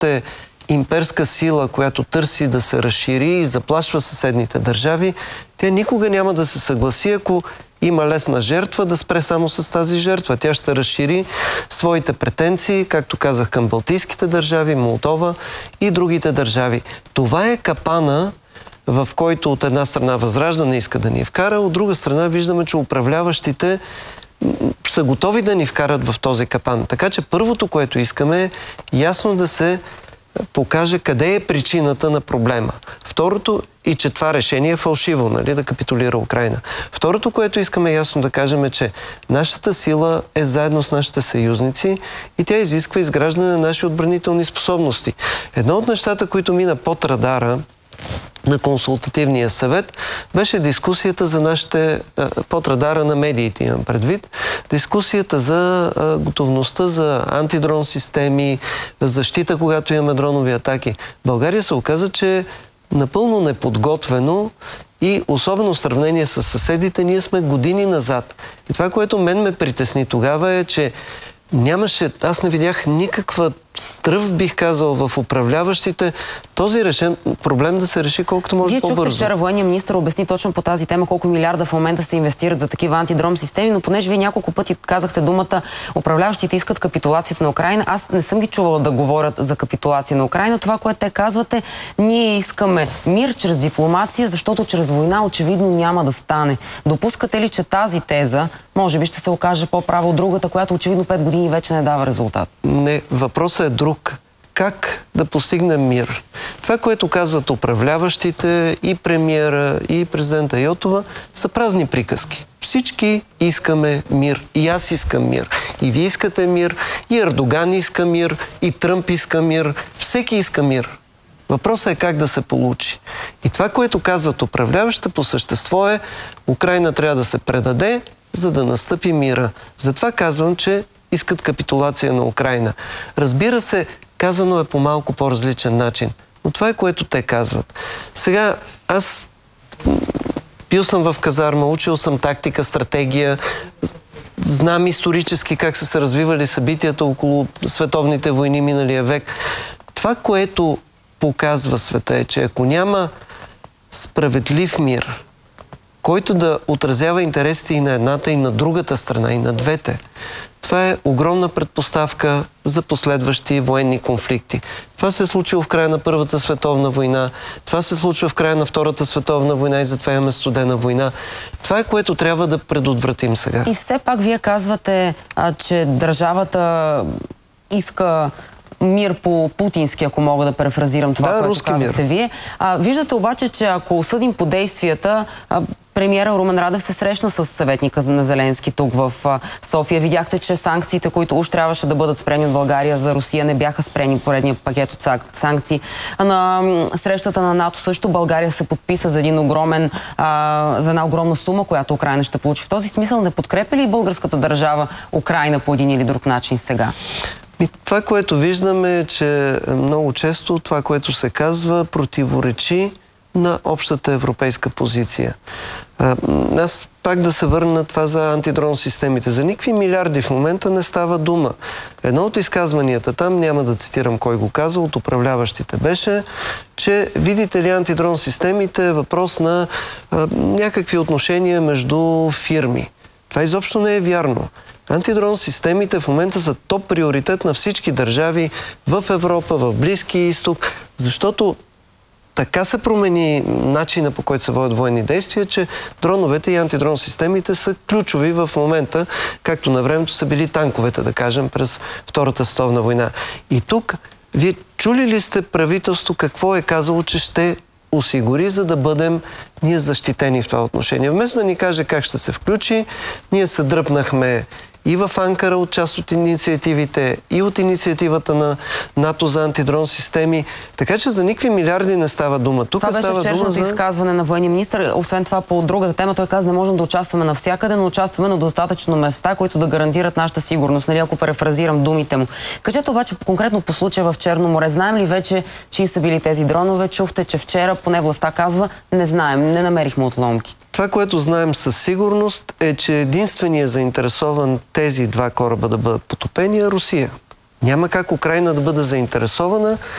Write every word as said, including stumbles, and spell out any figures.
е имперска сила, която търси да се разшири и заплашва съседните държави, тя никога няма да се съгласи, ако има лесна жертва, да спре само с тази жертва. Тя ще разшири своите претенции, както казах, към балтийските държави, Молдова и другите държави. Това е капана, в който от една страна Възраждане иска да ни вкара, от друга страна виждаме, че управляващите са готови да ни вкарат в този капан. Така че първото, което искаме, е ясно да се покаже къде е причината на проблема. Второто, и че това решение е фалшиво, нали, да капитулира Украйна. Второто, което искаме ясно да кажем, е, че нашата сила е заедно с нашите съюзници и тя изисква изграждане на наши отбранителни способности. Едно от нещата, които мина под радара на консултативния съвет, беше дискусията за нашите, под радара на медиите, имам предвид, дискусията за готовността за антидрон системи, защита, когато имаме дронови атаки. България се оказа, че е напълно неподготвено и особено в сравнение с съседите, ние сме години назад. И това, което мен ме притесни тогава, е, че нямаше, аз не видях никаква стръв, бих казал, в управляващите този решен, проблем да се реши колкото може Вие по-бързо. Вие чухте вчера военния министър обясни точно по тази тема колко милиарда в момента се инвестират за такива антидрон системи, но понеже вие няколко пъти казахте думата управляващите искат капитулацията на Украйна, аз не съм ги чувала да говорят за капитулация на Украйна. Това, което те казвате, ние искаме мир чрез дипломация, защото чрез война очевидно няма да стане. Допускате ли, че тази теза може би ще се окаже по-права от другата, която очевидно пет години вече не дава резултат? Не, въпросът е друг. Как да постигнем мир? Това, което казват управляващите, и премиера, и президента Йотова, са празни приказки. Всички искаме мир. И аз искам мир. И вие искате мир. И Ердоган иска мир. И Тръмп иска мир. Всеки иска мир. Въпросът е как да се получи. И това, което казват управляващите по същество е, Украйна трябва да се предаде, за да настъпи мира. Затова казвам, че искат капитулация на Украйна. Разбира се, казано е по малко по-различен начин. Но това е, което те казват. Сега, аз бил съм в казарма, учил съм тактика, стратегия, знам исторически как са се развивали събитията около световните войни миналия век. Това, което показва света, е, че ако няма справедлив мир, който да отразява интересите и на едната, и на другата страна, и на двете, това е огромна предпоставка за последващи военни конфликти. Това се е случило в края на Първата световна война, това се случва в края на Втората световна война и затова имаме студена война. Това е, което трябва да предотвратим сега. И все пак вие казвате, а, че държавата иска мир по путински, ако мога да префразирам това, да, което казахте мир. вие. А, виждате обаче, че ако съдим по действията, а, премиера Румен Радев се срещна с съветника на Зеленски тук в а, София. Видяхте, че санкциите, които уж трябваше да бъдат спрени от България за Русия, не бяха спрени поредния пакет от санкции. А на м, срещата на НАТО също България се подписа за един огромен, а, за една огромна сума, която Украйна ще получи. В този смисъл не подкрепя ли българската държава Украйна по един или друг начин сега? И това, което виждаме, е, че много често това, което се казва, противоречи на общата европейска позиция. А, аз пак да се върна на това за антидрон системите. За никакви милиарди в момента не става дума. Едно от изказванията там, няма да цитирам кой го каза, от управляващите беше, че видите ли антидрон системите е въпрос на а, някакви отношения между фирми. Това изобщо не е вярно. Антидрон системите в момента са топ приоритет на всички държави в Европа, в Близкия изток, защото така се промени начина, по който се водят военни действия, че дроновете и антидрон системите са ключови в момента, както на времето са били танковете, да кажем, през Втората световна война. И тук, вие чули ли сте правителство какво е казало, че ще осигури, за да бъдем ние защитени в това отношение? Вместо да ни каже как ще се включи, ние се дръпнахме и в Анкара от част от инициативите, и от инициативата на НАТО за антидрон системи. Така че за никакви милиарди не става дума. Тук това беше вчерашното за... изказване на военния министър. Освен това, по другата тема, той каза, не можем да участваме навсякъде, но участваме на достатъчно места, които да гарантират нашата сигурност. Нали, ако префразирам думите му. Кажете обаче конкретно по случая в Черно море. Знаем ли вече, чии са били тези дронове? Чухте, че вчера, поне властта казва, не знаем, не намерихме отломки. Това, което знаем със сигурност, е, че единственият заинтересован тези два кораба да бъдат потопени е Русия. Няма как Украйна да бъде заинтересована